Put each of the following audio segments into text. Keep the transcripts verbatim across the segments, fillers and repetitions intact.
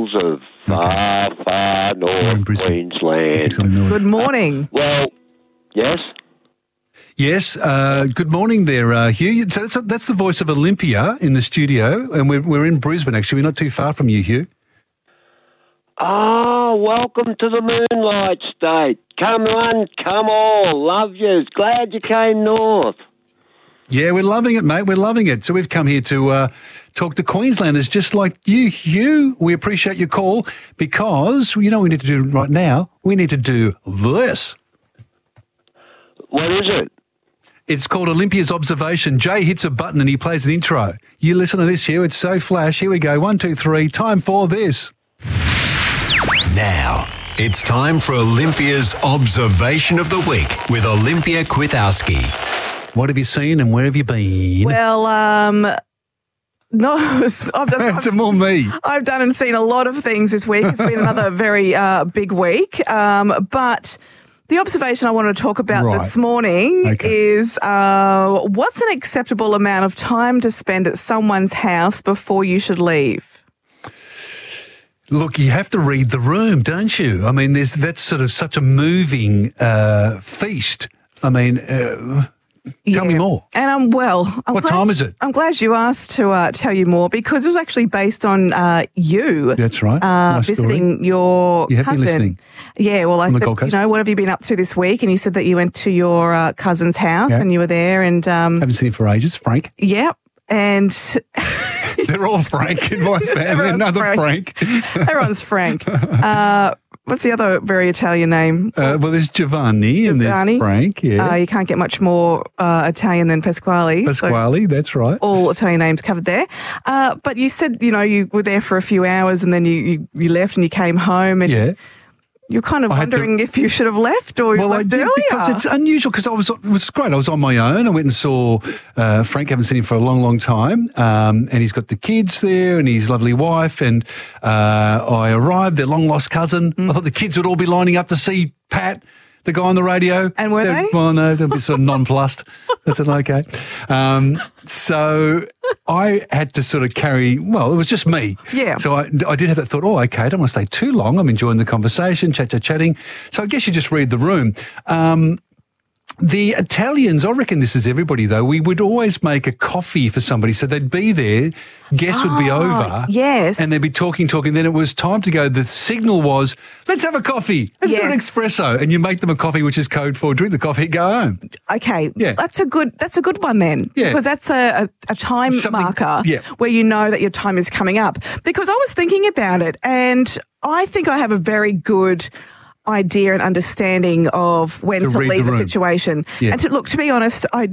hills of far, okay. far north Queensland. Good morning. Uh, well, yes? Yes, uh, good morning there, uh, Hugh. So that's, that's the voice of Olympia in the studio, and we're, we're in Brisbane, actually. We're not too far from you, Hugh. Oh, welcome to the Moonlight State. Come on, come all. Love yous. Glad you came north. Yeah, we're loving it, mate. We're loving it. So we've come here to uh, talk to Queenslanders just like you, Hugh. We appreciate your call because, you know what we need to do right now? We need to do this. What is it? It's called Olympia's Observation. Jay hits a button and he plays an intro. You listen to this, Hugh. It's so flash. Here we go. One, two, three. Time for this. Now, it's time for Olympia's Observation of the Week with Olympia Kwiatkowski. What have you seen and where have you been? Well, um, no, I've done, It's more me. I've done and seen a lot of things this week. It's been another very uh, big week. Um, but the observation I want to talk about right. this morning okay. is uh, what's an acceptable amount of time to spend at someone's house before you should leave? Look, you have to read the room, don't you? I mean, there's that's sort of such a moving uh, feast. I mean, uh, tell yeah. me more. And I'm well. I'm what glad, time is it? I'm glad you asked to uh, tell you more because it was actually based on uh, you. That's right. Uh, nice visiting story. your you have cousin. Been listening. Yeah, well, I on said, you know, what have you been up to this week? And you said that you went to your uh, cousin's house yeah. and you were there, and um, haven't seen him for ages. Frank. Yeah, and they're all Frank in my family. Another Frank. Frank. Everyone's Frank. Uh, what's the other very Italian name? Uh, well, there's Giovanni, Giovanni and there's Frank. Yeah, uh, you can't get much more uh, Italian than Pasquale. Pasquale, so that's right. All Italian names covered there. Uh, but you said, you know, you were there for a few hours and then you, you, you left and you came home and yeah. you're kind of I wondering to, if you should have left or you well, left I did earlier. because it's unusual because I was it was great. I was on my own. I went and saw uh, Frank. Haven't seen him for a long, long time, um, and he's got the kids there and his lovely wife. And uh, I arrived, their long lost cousin. Mm. I thought the kids would all be lining up to see Pat, the guy on the radio. And were They're, they? Well, no, they'll be sort of nonplussed. I said, okay. Um, so I had to sort of carry, well, it was just me. Yeah. So I, I did have that thought, oh, okay, I don't want to stay too long. I'm enjoying the conversation, chat, chat, chatting. So I guess you just read the room. Um, The Italians, I reckon this is everybody though, we would always make a coffee for somebody. So they'd be there, guests oh, would be over. Yes. And they'd be talking, talking. Then it was time to go. The signal was, let's have a coffee. Let's yes. do an espresso. And you make them a coffee, which is code for drink the coffee, go home. Okay. Yeah. That's a good, that's a good one then. Yeah. Because that's a, a, a time Something, marker yeah. where you know that your time is coming up. Because I was thinking about it and I think I have a very good idea and understanding of when to, to leave the a situation. Yeah. And to look, to be honest, I,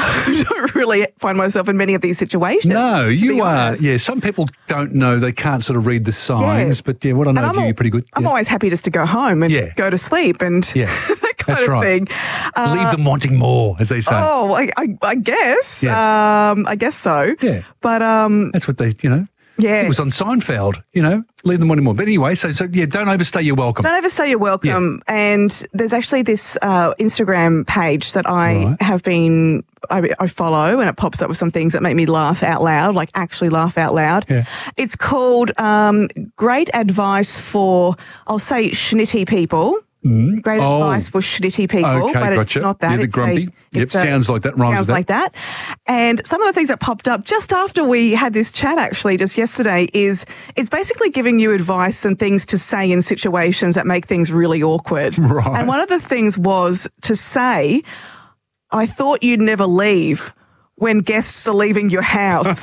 I don't really find myself in many of these situations. No, you are. Honest. Yeah, some people don't know. They can't sort of read the signs. Yeah. But yeah, what I know of you, all, you're pretty good. I'm yeah. always happy just to go home and yeah. go to sleep and yeah. that kind That's of right. thing. Uh, Leave them wanting more, as they say. Oh, I, I, I guess. Yeah. Um, I guess so. Yeah. But um, that's what they, you know. Yeah. It was on Seinfeld, you know, leave them wanting more. But anyway, so, so yeah, don't overstay your welcome. Don't overstay your welcome. Yeah. And there's actually this uh, Instagram page that I right. have been, I, I follow, and it pops up with some things that make me laugh out loud, like actually laugh out loud. Yeah. It's called um, Great Advice for, I'll say, schnitty people. Mm. Great oh. advice for shitty people, okay, but gotcha. it's not that. Yeah, the it's grumpy. A, yep, it's a, sounds like that. Rhymes sounds with like that. And some of the things that popped up just after we had this chat, actually, just yesterday, is it's basically giving you advice and things to say in situations that make things really awkward. Right. And one of the things was to say, "I thought you'd never leave." When guests are leaving your house.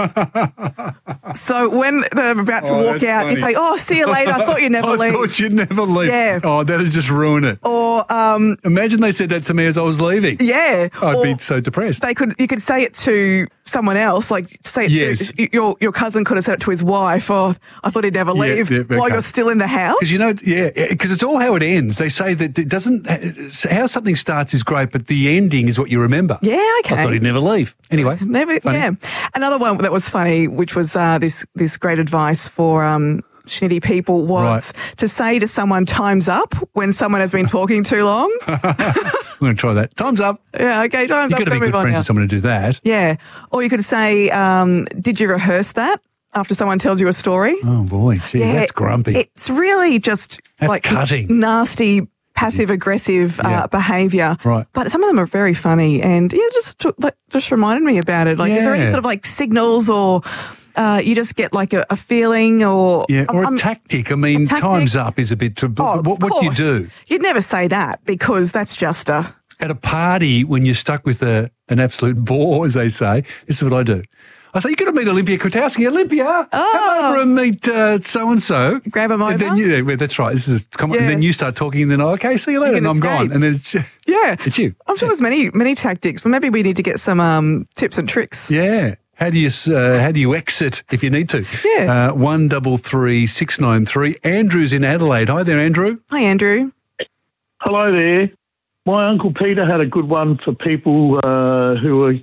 So when they're about to oh, walk out, funny. you say, oh, see you later. I thought you'd never I leave. I thought you'd never leave. Yeah. Oh, that'd just ruin it. Or, um... Imagine they said that to me as I was leaving. Yeah. I'd or be so depressed. They could, you could say it to someone else, like say it yes. to, your, your cousin could have said it to his wife, or I thought he'd never leave yeah, yeah, okay. while you're still in the house. Because, you know, yeah, because it's all how it ends. They say that it doesn't, how something starts is great, but the ending is what you remember. Yeah, okay. I thought he'd never leave. Anyway. Never, funny. yeah. Another one that was funny, which was uh, this, this great advice for um, schnitty people, was right. to say to someone, time's up, when someone has been talking too long. I'm going to try that. Time's up. Yeah, okay, time's You've up. got to be good friends with someone to do that. Yeah. Or you could say, um, did you rehearse that? after someone tells you a story. Oh, boy. Gee, Yeah, that's grumpy. It's really just That's like cutting. nasty, passive-aggressive Yeah. uh, behaviour. Right. But some of them are very funny, and yeah, just took- like, just reminded me about it. Like, is there any Yeah. sort of like signals, or uh, you just get like a, a feeling, or yeah, or I'm- a tactic. I mean, tactic. time's up is a bit... Too, Oh, what, what do you of do? course. You'd never say that because that's just a. At a party, when you're stuck with a, an absolute bore, as they say, this is what I do. I say, you've got to meet Olympia Kwiatkowski. Olympia, Oh. come over and meet uh, so-and-so. Grab 'em And then over? you, yeah, well, that's right. This is come on, Yeah. And then you start talking, and then, oh, okay, see you later, can and I'm gone. escape. And then it's, Yeah, it's you. I'm sure there's many many tactics, but maybe we need to get some um, tips and tricks. Yeah. How do you uh, how do you exit if you need to? Yeah. Uh, one double three six nine three. Andrew's in Adelaide. Hi there, Andrew. Hi, Andrew. Hello there. My Uncle Peter had a good one for people uh, who were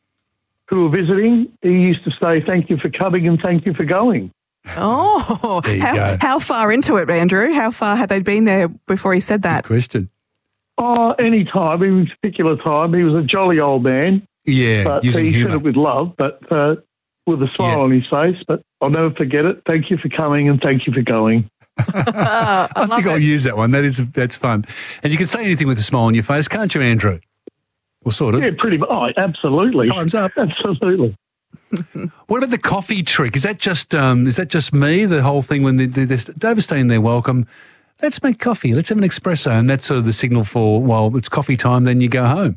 who were visiting. He used to say, "Thank you for coming and thank you for going." Oh, There you how, go. how far into it, Andrew? How far had they been there before he said that? Good question. Oh, any time, any particular time. He was a jolly old man, Yeah, but using he said humour. it with love, but uh, with a smile Yeah. on his face. But I'll never forget it. Thank you for coming and thank you for going. I, I think I'll use that one. That is that's fun. And you can say anything with a smile on your face, can't you, Andrew? Well, sort of. Yeah, pretty much. Oh, absolutely. Time's up. Absolutely. What about the coffee trick? Is that just um, is that just me? The whole thing when they, they, they're overstaying their welcome. Let's make coffee. Let's have an espresso, and that's sort of the signal for well, it's coffee time. Then you go home.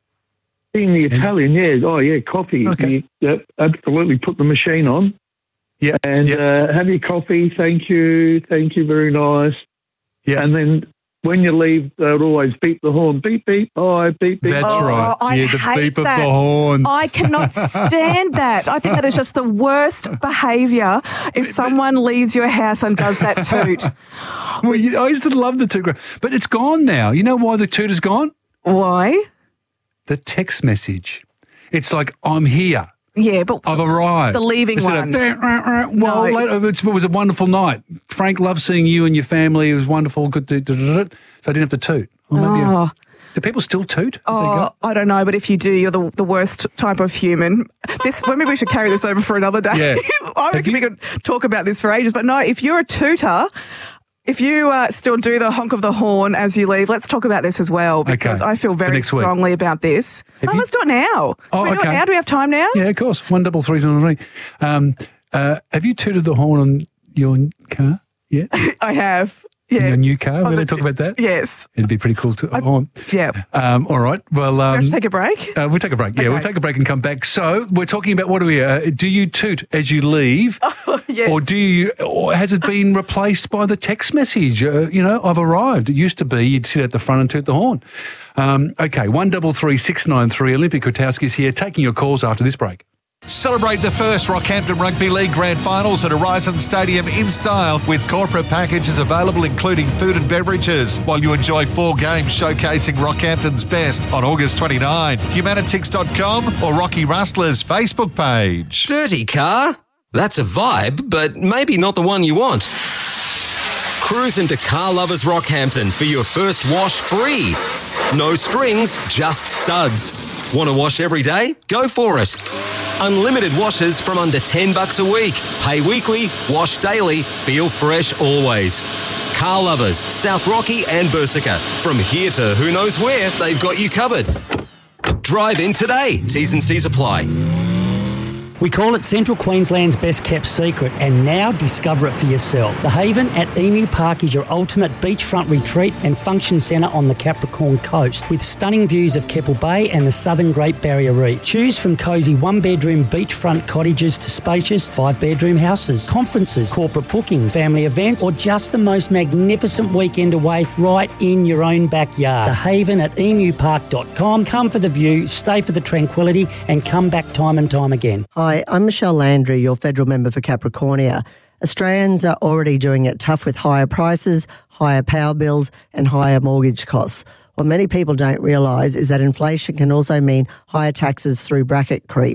Being the Italian, yeah. Oh, yeah, coffee. Okay. You, yep, absolutely. Put the machine on. Yeah, And yeah, uh, have your coffee. Thank you. Thank you. Very nice. yeah. And then when you leave, they'll always beep the horn. Beep, beep. Bye. Beep, beep. That's Oh, right. I yeah, the hate beep that. of the horn. I cannot stand that. I think that is just the worst behaviour if someone leaves your house and does that toot. Well, you- I used to love the toot, but it's gone now. You know why the toot is gone? Why? The text message. It's like I'm here. Yeah, but I've arrived. The leaving Instead one. Of, well, No, later, it's- it was a wonderful night. Frank loved seeing you and your family. It was wonderful. Good to, so I didn't have to toot. Or maybe I- Oh. do people still toot? as they Oh, go? I don't know, but if you do, you're the, the worst type of human. This maybe we should carry this over for another day. Yeah. I Have reckon we you- could talk about this for ages. But no, if you're a tooter, if you uh, still do the honk of the horn as you leave, let's talk about this as well because Okay. I feel For very next week. strongly about this. Have Oh, you- let's do it now. Oh, Can we do okay. it now? Do we have time now? Yeah, of course. One double three seven three. Um, uh, have you tooted the horn on your car? Yeah, I have. Yes. your new car. We're On going to the- talk about that. Yes. It'd be pretty cool to horn. Yeah. Um, all right. Well, We have um, to take a break. Uh, we'll take a break. Yeah, we'll Okay. take a break and come back. So we're talking about what do we? Uh, do you toot as you leave, yes. or do you? Or has it been replaced by the text message? Uh, you know, I've arrived. It used to be you'd sit at the front and toot the horn. Um, okay, one double three six nine three. Olympia Kwiatkowski's here, taking your calls after this break. Celebrate the first Rockhampton Rugby League Grand Finals at Horizon Stadium in style with corporate packages available including food and beverages while you enjoy four games showcasing Rockhampton's best on August twenty-ninth. Humanitix dot com or Rocky Rustler's Facebook page. Dirty car? That's a vibe, but maybe not the one you want. Cruise into Car Lovers Rockhampton for your first wash free. No strings, just suds. Want to wash every day? Go for it. Unlimited washes from under ten bucks a week. Pay weekly, wash daily, feel fresh always. Car Lovers, South Rocky and Bersica. From here to who knows where, they've got you covered. Drive in today. T's and C's apply. We call it Central Queensland's best kept secret, and now discover it for yourself. The Haven at Emu Park is your ultimate beachfront retreat and function centre on the Capricorn coast, with stunning views of Keppel Bay and the southern Great Barrier Reef. Choose from cosy one-bedroom beachfront cottages to spacious five-bedroom houses, conferences, corporate bookings, family events, or just the most magnificent weekend away right in your own backyard. The Haven at emu park dot com. Come for the view, stay for the tranquility, and come back time and time again. Hi, I'm Michelle Landry, your federal member for Capricornia. Australians are already doing it tough with higher prices, higher power bills and higher mortgage costs. What many people don't realise is that inflation can also mean higher taxes through bracket creep.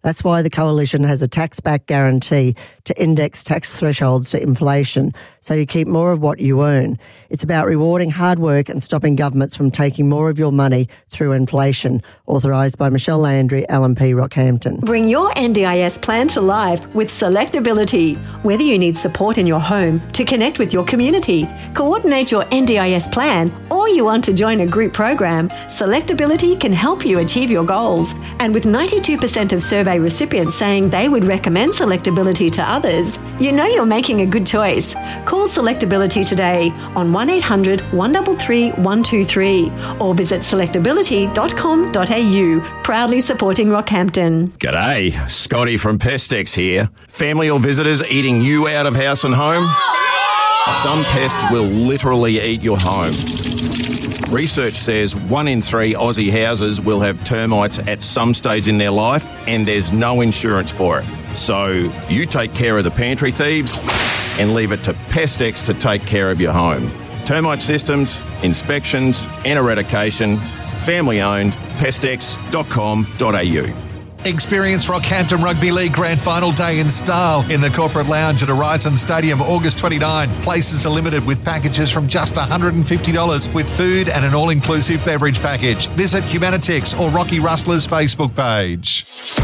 That's why the Coalition has a tax-back guarantee to index tax thresholds to inflation, so you keep more of what you earn. It's about rewarding hard work and stopping governments from taking more of your money through inflation. Authorised by Michelle Landry, L M P Rockhampton. Bring your N D I S plan to life with Selectability. Whether you need support in your home, to connect with your community, coordinate your N D I S plan, or you want to join a group program, Selectability can help you achieve your goals. And with ninety-two percent of survey recipients saying they would recommend Selectability to others, you know you're making a good choice. Call Selectability today on one eight hundred, one three three, one two three or visit selectability dot com dot a u. Proudly supporting Rockhampton. G'day, Scotty from Pestex here. Family or visitors eating you out of house and home? Some pests will literally eat your home. Research says one in three Aussie houses will have termites at some stage in their life, and there's no insurance for it. So you take care of the pantry thieves and leave it to Pestex to take care of your home. Termite systems, inspections and eradication, family owned, pestex dot com dot a u. Experience Rockhampton Rugby League Grand Final Day in style in the Corporate Lounge at Horizon Stadium, August twenty-ninth. Places are limited with packages from just one hundred fifty dollars with food and an all-inclusive beverage package. Visit Humanitix or Rocky Rustler's Facebook page.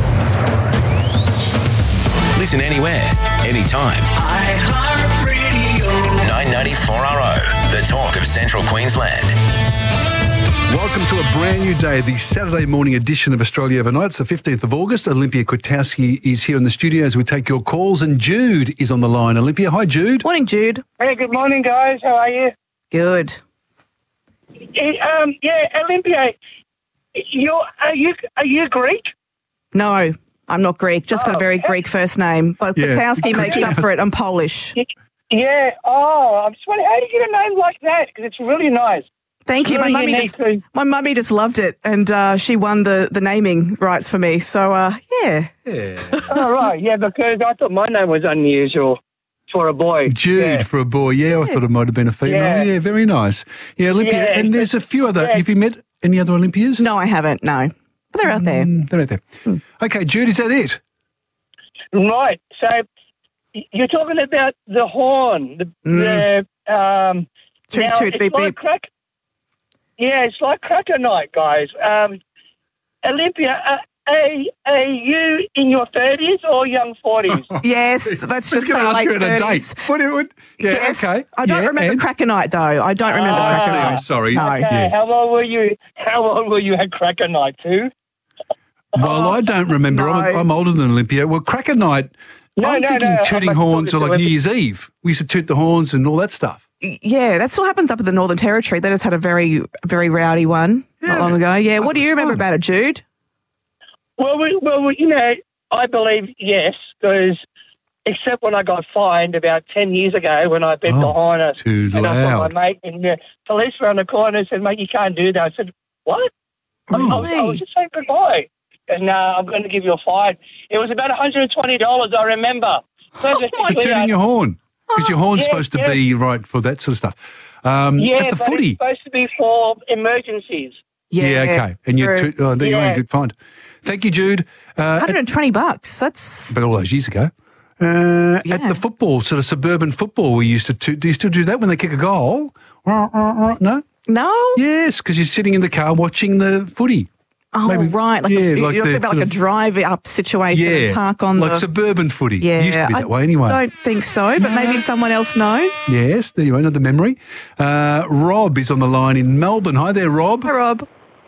Listen anywhere, anytime. iHeartRadio. nine ninety-four R O, the talk of Central Queensland. Welcome to a brand new day, the Saturday morning edition of Australia Overnight. It's the fifteenth of August. Olympia Kwiatkowski is here in the studio as we take your calls, and Jude is on the line. Olympia, hi Jude. Morning, Jude. Hey, good morning, guys. How are you? Good. Eh, Um, yeah, Olympia, you're, are you are you Greek? No, I'm not Greek. Just got a very Oh, Greek first name. But Yeah. Kwiatkowski makes up for it. I'm Polish. Yeah. Oh, I'm just wondering, how do you get a name like that? Because it's really nice. Thank you. My Really mummy unique just, too. my mummy just loved it, and uh, she won the, the naming rights for me. So, uh, yeah. Oh, right. Yeah, because I thought my name was unusual for a boy. Jude Yeah. for a boy. Yeah, I thought it might have been a female. Yeah, Yeah. very nice. Yeah, Olympia. Yeah. And there's a few other. Yeah. Have you met any other Olympias? No, I haven't. No. But they're out there. Mm, they're out there. Hmm. Okay, Jude, is that it? Right. So y- you're talking about the horn. The, Mm. the um, Toot, now, toot, it's beep, like beep. Crack, yeah, it's like Cracker Night, guys. Um, Olympia, uh, are, are you in your thirties or young forties? Yes, let's I was just say going to ask late you at a thirties. date. What, what, yeah, Yes. okay. I don't yeah, remember and? Cracker Night, though. I don't remember Ah. Cracker I'm Night. sorry. No. Okay, Yeah. how old were you? How old were you at Cracker Night too? Well, I don't remember. I'm, No. I'm older than Olympia. Well, Cracker Night, No, I'm no, thinking no, tooting I'm horns talking are to like New Olympia. Year's Eve. We used to toot the horns and all that stuff. Yeah, that still happens up in the Northern Territory. They just had a very, very rowdy one not long ago. Yeah, what do you remember about it, Jude? Well, we, well, we, you know, I believe yes, because except when I got fined about ten years ago when I bent Oh, the horn and too and I loud. got my mate and the police were on the corner and said, "Mate, you can't do that." I said, "What?" I, Oh. I, was, I was just saying goodbye, and uh, I'm going to give you a fine. It was about one hundred twenty dollars. I remember. So just For to clear- tooting your horn. Because your horn's Yeah, supposed to yeah. be right for that sort of stuff. Um, yeah, at the but footy. it's supposed to be for emergencies. Yeah, okay. And you true. toot, oh, there you Yeah. are, good find. Thank you, Jude. Uh, one at, hundred twenty bucks. That's but all those years ago. Uh, Yeah. At the football, sort of suburban football, we used to toot. Do you still do that when they kick a goal? No? no. Yes, because you're sitting in the car watching the footy. Oh, Maybe- right. Like yeah, a, like you're the talking about sort like a of- drive-up situation. Yeah, and park on like the. suburban footy. Yeah, Used to be that I way anyway. don't think so, but maybe someone else knows. Yes, there you are, another memory. Uh, Rob is on the line in Melbourne. Hi there, Rob. Hi, Rob.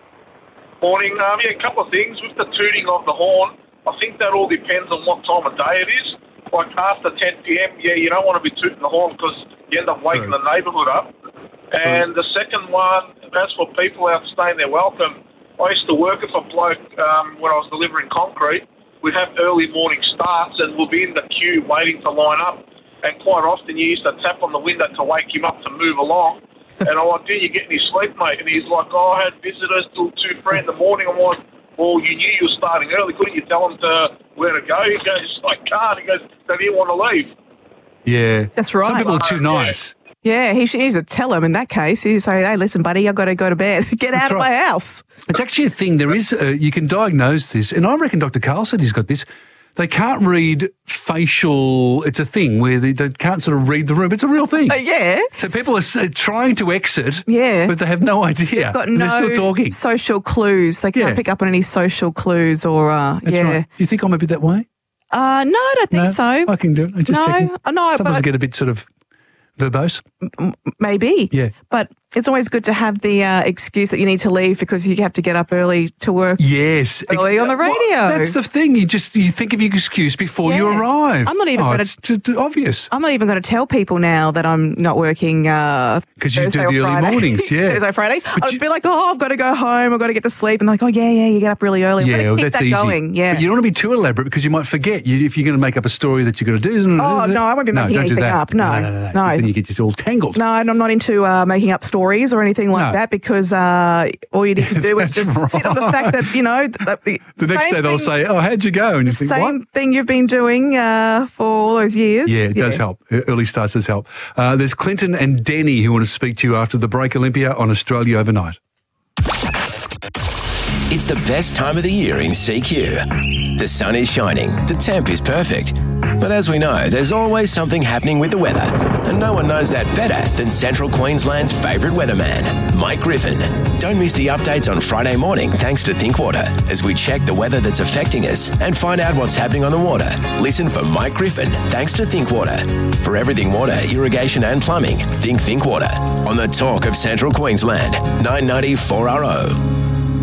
Morning. Um, yeah, a couple of things. With the tooting of the horn, I think that all depends on what time of day it is. Like after ten p.m, yeah, you don't want to be tooting the horn because you end up waking True. the neighbourhood up. And the second one, as for people out staying their welcome, I used to work with a bloke um, when I was delivering concrete. We'd have early morning starts and we'll be in the queue waiting to line up. And quite often you used to tap on the window to wake him up to move along. And I'm like, dude, you getting any sleep, mate? And he's like, oh, I had visitors till two, three in the morning. I'm like, well, you knew you were starting early. Couldn't you tell them to where to go? He goes, I can't. He goes, don't you want to leave? Yeah. That's right. Some people are too Yeah. nice. Yeah, he should, he needs to tell him in that case. He say, hey, listen, buddy, I've got to go to bed. Get That's out of right. my house. It's actually a thing. There is, uh, you can diagnose this, and I reckon Doctor Carl said he's got this. They can't read facial. It's a thing where they, they can't sort of read the room. It's a real thing. Uh, yeah. So people are s- trying to exit, Yeah. but they have no idea. They've got and no they're still talking. social clues. They can't Yeah. pick up on any social clues or, uh, That's yeah. right. Do you think I'm a bit that way? Uh, no, I don't think No, so. I can do it. I just no, checking. uh, no, Sometimes but I get a bit sort of verbose. maybe. Yeah. But it's always good to have the uh, excuse that you need to leave because you have to get up early to work. Yes. Early on the radio. Well, that's the thing. You just you think of your excuse before you Yeah. arrive. I'm not even oh, gonna- it's t- t- obvious. I'm not even going to tell people now that I'm not working uh, Because you do Thursday the or early Friday. mornings, yeah. Thursday, Friday. But I'll you- be like, oh, I've got to go home. I've got to get to sleep. And they're like, oh, yeah, yeah, you get up really early. I'm Yeah, gonna well, keep that's that easy. going. Yeah. But you don't want to be too elaborate because you might forget you, if you're going to make up a story that you're going to do. Oh, no, I won't be no, making don't do anything that. up. No, no, no, no. no. no. Then you get just all tangled. No, and I'm not into uh, making up stories or anything like No. that because uh, all you need to do is That's just sit on the fact that, you know, the, the, The next same day they'll thing- say, "Oh, how'd you go?" And you think, same "What?" thing you've been doing uh, for all those years. Yeah, it does help. E- Early starts does help. Uh, there's Clinton and Denny who want to speak to you after the break. Olympia on Australia Overnight. It's the best time of the year in C Q. The sun is shining, the temp is perfect. But as we know, there's always something happening with the weather. And no one knows that better than Central Queensland's favourite weatherman, Mike Griffin. Don't miss the updates on Friday morning thanks to ThinkWater as we check the weather that's affecting us and find out what's happening on the water. Listen for Mike Griffin thanks to ThinkWater. For everything water, irrigation and plumbing, think ThinkWater. On the talk of Central Queensland, nine ninety four R O.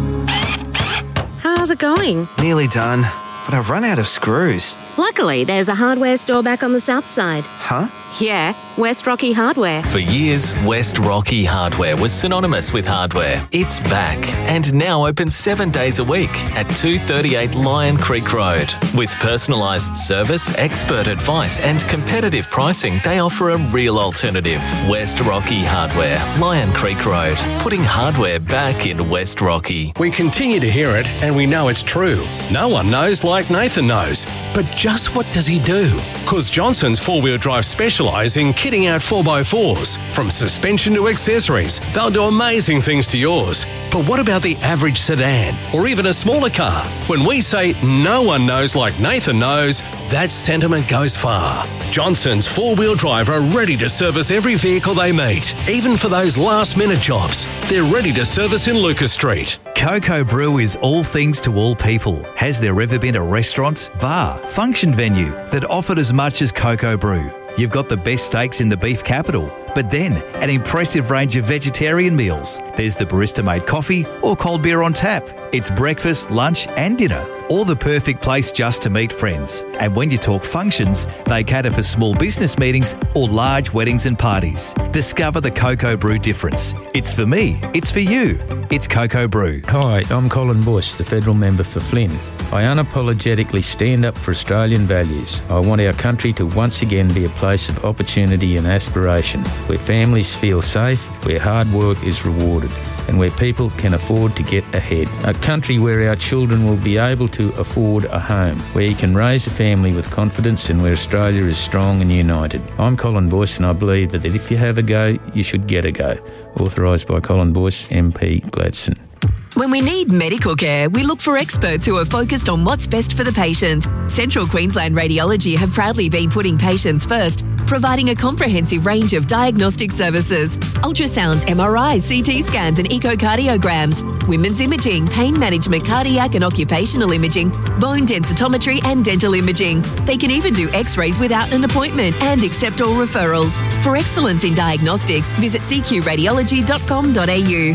How's it going? Nearly done, but I've run out of screws. Luckily, there's a hardware store back on the south side. Huh? Yeah, West Rocky Hardware. For years, West Rocky Hardware was synonymous with hardware. It's back and now open seven days a week at two thirty-eight Lion Creek Road. With personalised service, expert advice and competitive pricing, they offer a real alternative. West Rocky Hardware, Lion Creek Road, putting hardware back in West Rocky. We continue to hear it and we know it's true. No one knows like Nathan knows. But just what does he do? Because Johnson's four-wheel drive specialise in kitting out four by fours. From suspension to accessories, they'll do amazing things to yours. But what about the average sedan or even a smaller car? When we say no one knows like Nathan knows, that sentiment goes far. Johnson's four-wheel drive are ready to service every vehicle they meet, even for those last-minute jobs. They're ready to service in Lucas Street. Coco Brew is all things to all people. Has there ever been a restaurant, bar, function venue that offered as much as Coco Brew? You've got the best steaks in the beef capital, but then an impressive range of vegetarian meals. There's the barista-made coffee or cold beer on tap. It's breakfast, lunch and dinner, all the perfect place just to meet friends. And when you talk functions, they cater for small business meetings or large weddings and parties. Discover the Coco Brew difference. It's for me, it's for you. It's Coco Brew. Hi, I'm Colin Bush, the federal member for Flynn. I unapologetically stand up for Australian values. I want our country to once again be a place of opportunity and aspiration, where families feel safe, where hard work is rewarded, and where people can afford to get ahead. A country where our children will be able to afford a home, where you can raise a family with confidence and where Australia is strong and united. I'm Colin Boyce and I believe that if you have a go, you should get a go. Authorised by Colin Boyce, M P Gladstone. When we need medical care, we look for experts who are focused on what's best for the patient. Central Queensland Radiology have proudly been putting patients first, providing a comprehensive range of diagnostic services: ultrasounds, M R Is, C T scans and echocardiograms, women's imaging, pain management, cardiac and occupational imaging, bone densitometry and dental imaging. They can even do x-rays without an appointment and accept all referrals. For excellence in diagnostics, visit c q radiology dot com dot a u.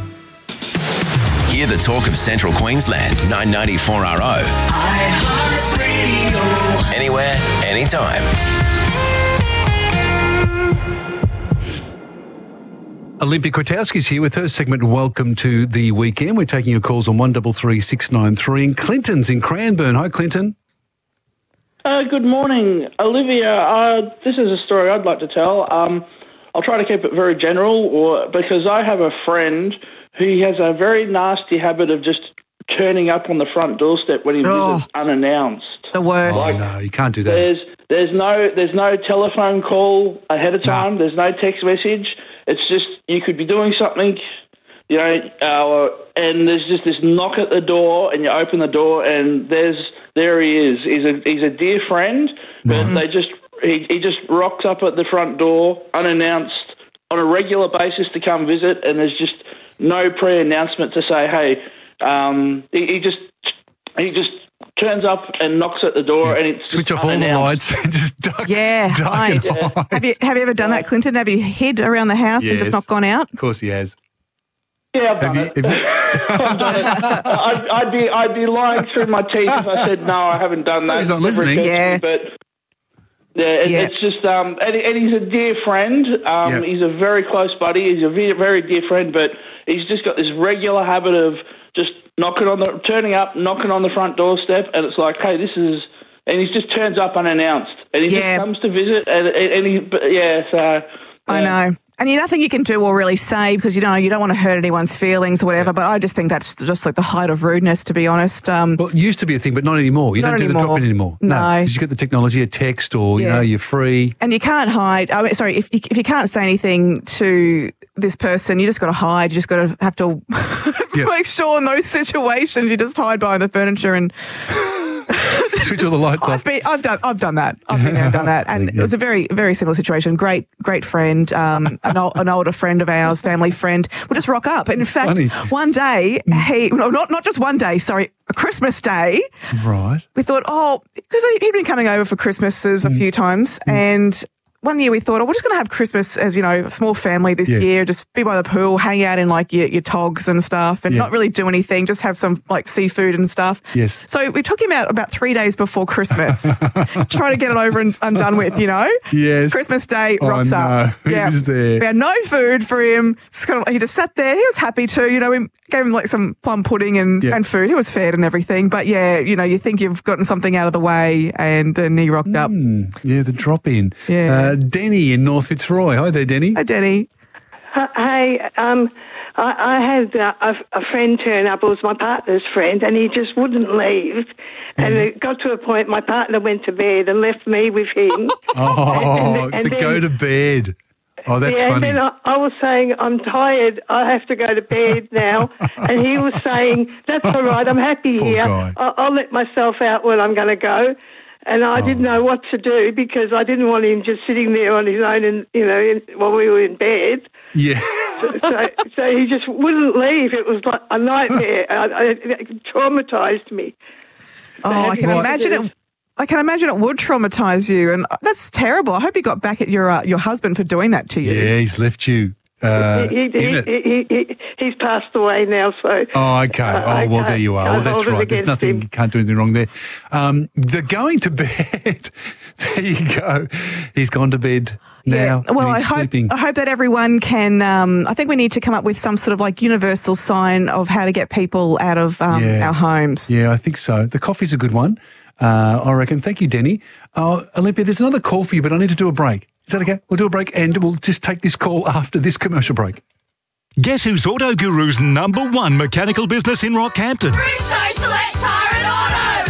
Hear the talk of Central Queensland, nine ninety four R O. Anywhere, anytime. Olympia Kwiatkowski's here with her segment Welcome to the Weekend. We're taking your calls on one three three six nine three. And Clinton's in Cranbourne. Hi, Clinton. Uh, good morning, Olivia. Uh, this is a story I'd like to tell. Um, I'll try to keep it very general, or because I have a friend who has a very nasty habit of just turning up on the front doorstep when he Oh. visits unannounced. The worst. Oh, no, you can't do that. There's there's no there's no telephone call ahead of time. No. There's no text message. It's just you could be doing something, you know, uh, and there's just this knock at the door, and you open the door, and there's there he is. He's a he's a dear friend, but mm-hmm. they just he he just rocks up at the front door unannounced on a regular basis to come visit, and there's just no pre-announcement to say, hey, um, he, he just he just. turns up and knocks at the door, yeah. and it's switch off all the lights and just duck. Yeah, duck right. and yeah. Have you have you ever done that, Clinton? Have you hid around the house yes. and just not gone out? Of course, he has. Yeah, I've done, you, it. You... I've done it. I'd, I'd be I'd be lying through my teeth if I said no, I haven't done that. He's not listening. Me, Yeah, but yeah, it, yeah, it's just um, and, and he's a dear friend. Um, yep. He's a very close buddy. He's a very, very dear friend, but he's just got this regular habit of just knocking on the, turning up, knocking on the front doorstep, and it's like, hey, this is, and he just turns up unannounced, and he yeah. just comes to visit, and, and he, yeah, so. Yeah. I know. And you nothing you can do or really say because you know you don't want to hurt anyone's feelings or whatever. But I just think that's just like the height of rudeness, to be honest. Um, well, it used to be a thing, but not anymore. You not don't do anymore. the drop in anymore. No, because no, you get the technology, a text, or yeah. you know, you're free, and you can't hide. I mean, sorry, if you, if you can't say anything to this person, you just got to hide. You just got to have to yep. make sure in those situations you just hide behind the furniture and. Switch all the lights I've off. Been, I've done. I've done that. I've been there and done that, and yeah. it was a very, very similar situation. Great, great friend, um, an, old, an older friend of ours, family friend, would just rock up. And in fact, Funny. one day he, no, not not just one day. Sorry, a Christmas day. Right. We thought, oh, because he'd been coming over for Christmases a mm. few times, mm. and. One year we thought, oh, we're just going to have Christmas as, you know, a small family this yes. year, just be by the pool, hang out in like your, your togs and stuff and yeah. not really do anything, just have some like seafood and stuff. Yes. So we took him out about three days before Christmas, trying to get it over and, and done with, you know. Yes. Christmas Day rocks oh, no. up. Yeah. He was there. We had no food for him. Just kind of, he just sat there. He was happy too, you know, we gave him like some plum pudding and, yeah. and food. He was fed and everything. But yeah, you know, you think you've gotten something out of the way and then he rocked up. Mm, yeah, the drop in. Yeah. Uh, Denny in North Fitzroy. Hi there, Denny. Hi, Denny. Hey, um, I, I had uh, a, a friend turn up. It was my partner's friend, and he just wouldn't leave. And it got to a point my partner went to bed and left me with him. Oh, and, and to then, go to bed. Oh, that's yeah, funny. And then I, I was saying, I'm tired. I have to go to bed now. And he was saying, that's all right. I'm happy Poor here. guy. I'll, I'll let myself out when I'm going to go. And I oh. didn't know what to do because I didn't want him just sitting there on his own, and you know, in, while we were in bed. Yeah. so, so, so he just wouldn't leave. It was like a nightmare. I, I, it traumatized me. Oh, I can imagine it. I can imagine it would traumatize you, and that's terrible. I hope you got back at your uh, your husband for doing that to you. Yeah, he's left you. Uh, he, he, he, he, he, he's passed away now, so... Oh, okay. Uh, oh, well, there you are. Well, that's right. There's nothing, him. you can't do anything wrong there. Um, the going to bed, there you go. He's gone to bed now. Yeah. Well, I hope, sleeping. I hope that everyone can... Um, I think we need to come up with some sort of like universal sign of how to get people out of um, yeah. our homes. Yeah, I think so. The coffee's a good one, uh, I reckon. Thank you, Denny. Uh, Olympia, there's another call for you, but I need to do a break. Is that okay? We'll do a break and we'll just take this call after this commercial break. Guess who's Auto Guru's number one mechanical business in Rockhampton? Bridgestone Select Tyre and Auto!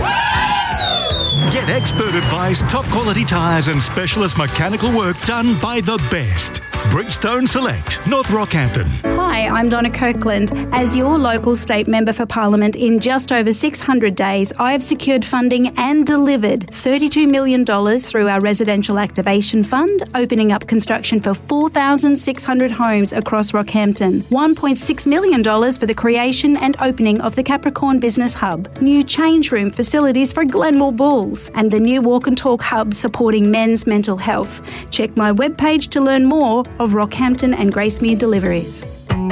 Woo! Get expert advice, top quality tyres and specialist mechanical work done by the best. Bridgestone Select, North Rockhampton. Hi, I'm Donna Kirkland. As your local state member for Parliament, in just over six hundred days, I have secured funding and delivered thirty-two million dollars through our Residential Activation Fund, opening up construction for four thousand six hundred homes across Rockhampton, one point six million dollars for the creation and opening of the Capricorn Business Hub, new change room facilities for Glenmore Bulls, and the new Walk and Talk Hub supporting men's mental health. Check my webpage to learn more of Rockhampton and Gracemere deliveries.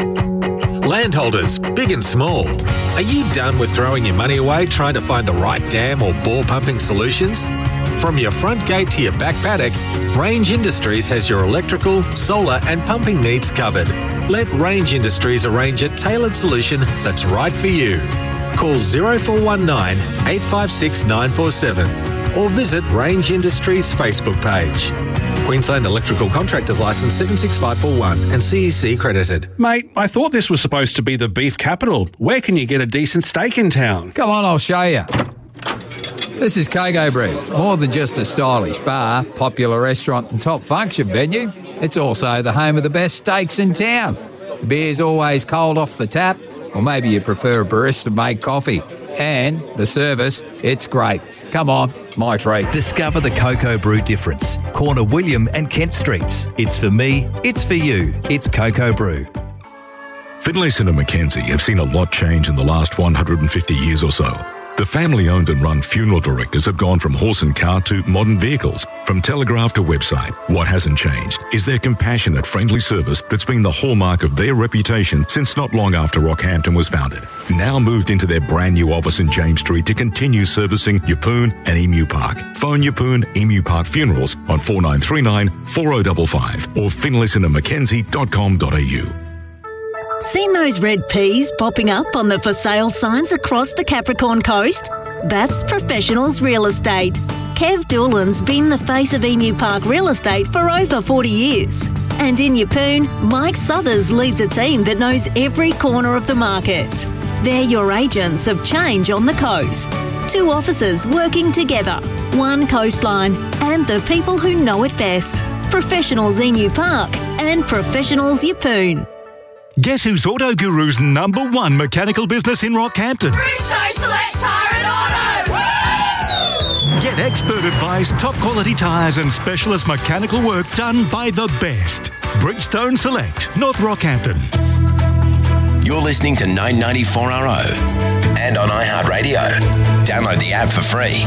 Landholders, big and small, are you done with throwing your money away trying to find the right dam or bore pumping solutions? From your front gate to your back paddock, Range Industries has your electrical, solar and pumping needs covered. Let Range Industries arrange a tailored solution that's right for you. Call zero four one nine, eight five six, nine four seven or visit Range Industries Facebook page. Queensland Electrical Contractors Licence seven six five four one and C E C credited. Mate, I thought this was supposed to be the beef capital. Where can you get a decent steak in town? Come on, I'll show you. This is Coco Brew. More than just a stylish bar, popular restaurant and top function venue, it's also the home of the best steaks in town. The beer's always cold off the tap, or maybe you prefer a barista-made coffee. And the service, it's great. Come on, my treat. Discover the Coco Brew difference. Corner William and Kent Streets. It's for me, it's for you. It's Coco Brew. Finlayson and Mackenzie have seen a lot change in the last one hundred fifty years or so. The family-owned and run funeral directors have gone from horse and cart to modern vehicles, from telegraph to website. What hasn't changed is their compassionate, friendly service that's been the hallmark of their reputation since not long after Rockhampton was founded. Now moved into their brand new office in James Street to continue servicing Yeppoon and Emu Park. Phone Yeppoon Emu Park Funerals on four nine three nine, four oh five five or finlayson and mackenzie dot com dot a u. Seen those red peas popping up on the for sale signs across the Capricorn coast? That's Professionals Real Estate. Kev Doolan's been the face of Emu Park Real Estate for over forty years. And in Yeppoon, Mike Southers leads a team that knows every corner of the market. They're your agents of change on the coast. Two offices working together, one coastline, and the people who know it best. Professionals Emu Park and Professionals Yeppoon. Guess who's Auto Guru's number one mechanical business in Rockhampton? Bridgestone Select Tyre and Auto! Woo! Get expert advice, top quality tyres and specialist mechanical work done by the best. Bridgestone Select, North Rockhampton. You're listening to nine ninety-four R O and on iHeartRadio. Download the app for free.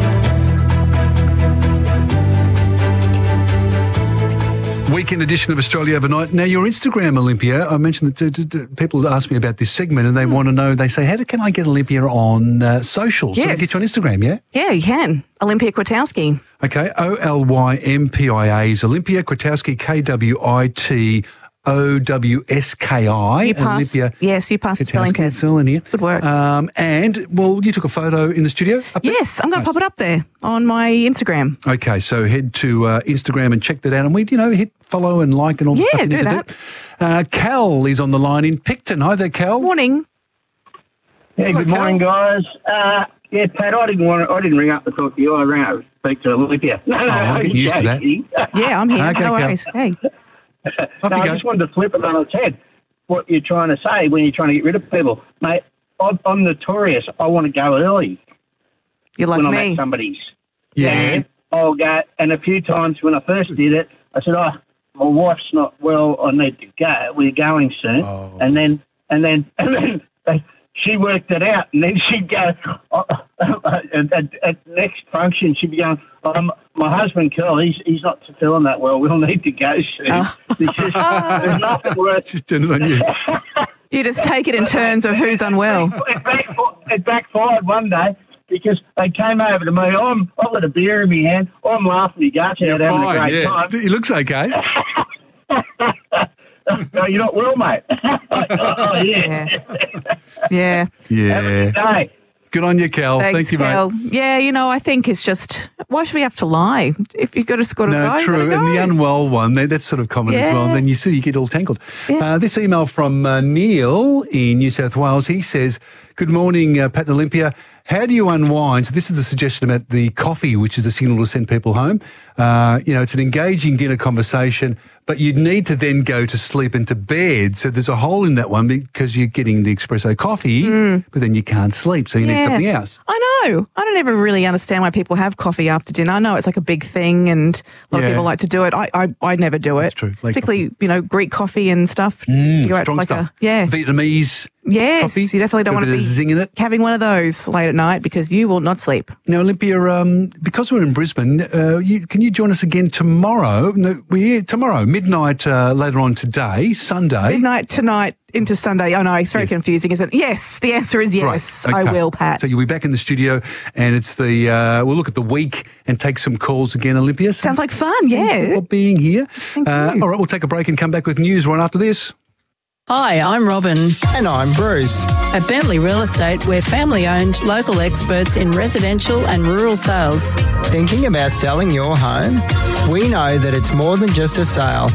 Weekend edition of Australia Overnight. Now, your Instagram, Olympia, I mentioned that uh, d- d- people ask me about this segment and they want to know, they say, how do, can I get Olympia on uh, socials? Yes. So I get you on Instagram, yeah? Yeah, you can. Olympia Kwiatkowski. Okay, O L Y M P I A is Olympia Kwiatkowski, K W I T O W S K I. You passed, Olympia yes, you passed the spelling Kwiatkowski, test. it's all in here. Good work. Um, and, well, you took a photo in the studio? Up there? Yes, I'm going to pop it up there on my Instagram. Okay, so head to uh, Instagram and check that out. And we, you know, hit follow and like and all the Yeah, stuff you do need that. to do. Uh, Cal is on the line in Picton. Hi there, Cal. Morning. Yeah, good Hello, morning, guys. Uh, yeah, Pat, I didn't want to, I didn't ring up to talk to you. I rang up to speak to Olympia. No, no, Oh, I'm getting used to that. Yeah, I'm here. Okay, no Cal. worries. Hey. no, I just wanted to flip it on its head. What you're trying to say when you're trying to get rid of people, mate. I'm, I'm notorious. I want to go early. You're like when me. I'm at somebody's. Yeah. And I'll go. And a few times when I first did it, I said, "Oh, my wife's not well. I need to go. We're going soon." Oh. And then, and then, and then. She worked it out, and then she'd go, oh, at, at, at next function, she'd be going, um, my husband, Curl, he's, he's not feeling that well. We'll need to go soon. Oh. Because there's nothing worse. She's doing it on you. You just take it in turns of who's unwell. It, backfired, it backfired one day because they came over to me. I'm, I've got a beer in my hand. I'm laughing my guts out, having Fine, a great yeah. time. He looks okay. No, you're not well, mate. Oh, yeah. Yeah. Yeah. Have a good day. Good on you, Cal. Thanks, Thank you, Cal. mate. Yeah, you know, I think it's just, why should we have to lie? If you've got to score a No, guy, you've true. gotta And go. the unwell one, that- that's sort of common as well. And Yeah. then you see you get all tangled. Uh, this email from uh, Neil in New South Wales, he says, good morning, uh, Pat and Olympia. How do you unwind? So this is a suggestion about the coffee, which is a signal to send people home. Uh, you know, it's an engaging dinner conversation, but you'd need to then go to sleep and to bed. So there's a hole in that one because you're getting the espresso coffee, but then you can't sleep, so you need Yeah. something else. I know. I don't ever really understand why people have coffee after dinner. I know it's like a big thing and a lot Yeah. of people like to do it. I I, I never do it. That's true. Like Particularly, you know, Greek coffee and stuff. Mm, You go out strong like stuff. a, yeah. Vietnamese Yes, coffee. you definitely don't Got a want to bit be of zing in it. having one of those late at night because you will not sleep. Now, Olympia, um, because we're in Brisbane, uh, you, can you join us again tomorrow? No, we're tomorrow, midnight uh, later on today, Sunday. Midnight tonight into Sunday. Oh, no, it's very confusing, isn't it? Yes, the answer is yes. Right, I okay. will, Pat. So you'll be back in the studio and it's the, uh, we'll look at the week and take some calls again, Olympia. Sounds like fun, yeah. For being here. Thank Uh, you. all right, we'll take a break and come back with news right after this. Hi, I'm Robin. And I'm Bruce. At Bentley Real Estate, we're family-owned, local experts in residential and rural sales. Thinking about selling your home? We know that it's more than just a sale.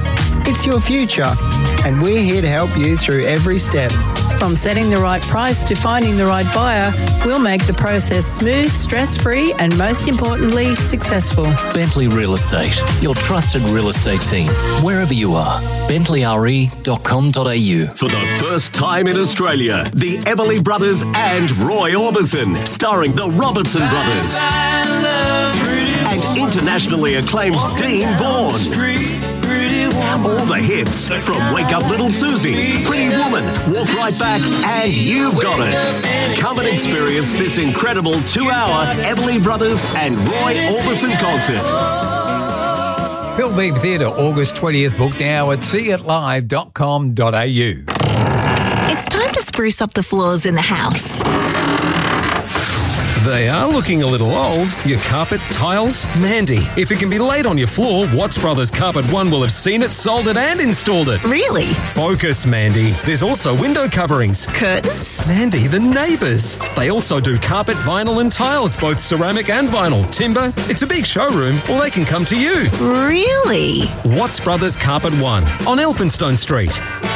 It's your future, and we're here to help you through every step. From setting the right price to finding the right buyer, we'll make the process smooth, stress-free and most importantly, successful. Bentley Real Estate, your trusted real estate team, wherever you are. bentley r e dot com dot a u. For the first time in Australia, the Everly Brothers and Roy Orbison, starring the Robertson Brothers. And internationally acclaimed Dean Bourne. All the hits from Wake Up Little Susie, Pretty Woman, Walk Right Back, and You've Got It. Come and experience this incredible two-hour Everly Brothers and Roy Orbison concert. Pilbeam Theatre, August twentieth. Book now at see it live dot com dot a u. It's time to spruce up the floors in the house. They are looking a little old. Your carpet, tiles, Mandy. If it can be laid on your floor, Watts Brothers Carpet One will have seen it, sold it and installed it. Really? Focus, Mandy. There's also window coverings. Curtains? Mandy, the neighbours. They also do carpet, vinyl and tiles, both ceramic and vinyl. Timber. It's a big showroom, or they can come to you. Really? Watts Brothers Carpet One on Elphinstone Street.